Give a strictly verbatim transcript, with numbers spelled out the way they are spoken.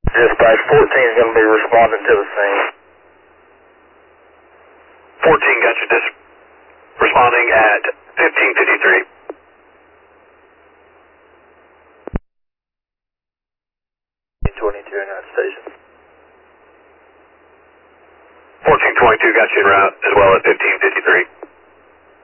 Dispatch fourteen is going to be responding to the scene. fourteen, gotcha. Dis- responding at fifteen fifty-three. twenty-two in that station. fourteen twenty-two, got you en route as well at fifteen fifty-three.